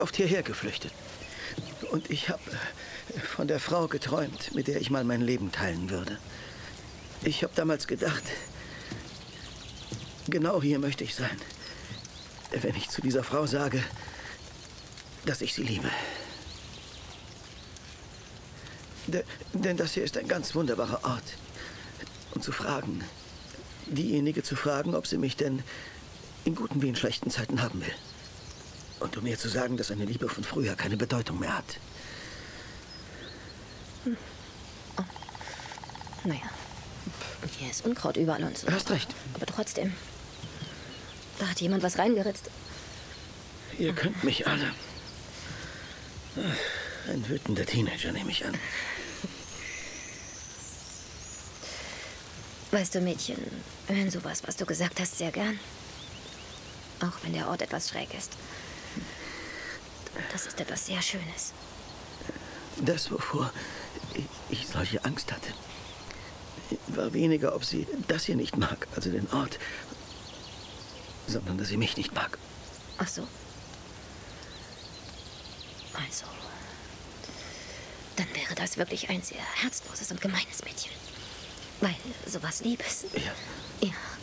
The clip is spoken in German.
oft hierher geflüchtet. Und ich habe von der Frau geträumt, mit der ich mal mein Leben teilen würde. Ich habe damals gedacht, genau hier möchte ich sein, wenn ich zu dieser Frau sage, dass ich sie liebe. Denn das hier ist ein ganz wunderbarer Ort. Und zu fragen, diejenige zu fragen, ob sie mich denn in guten wie in schlechten Zeiten haben will. Und um ihr zu sagen, dass eine Liebe von früher keine Bedeutung mehr hat. Oh. Naja, hier ist Unkraut überall und so. Du hast recht. Aber trotzdem, da hat jemand was reingeritzt. Ihr könnt mich alle. Ein wütender Teenager, nehme ich an. Weißt du, Mädchen hören sowas, was du gesagt hast, sehr gern. Auch wenn der Ort etwas schräg ist. Das ist etwas sehr Schönes. Das, wovor ich solche Angst hatte, war weniger, ob sie das hier nicht mag, also den Ort, sondern dass sie mich nicht mag. Ach so. Also, dann wäre das wirklich ein sehr herzloses und gemeines Mädchen. Weil sowas Liebes. Ja. Ja.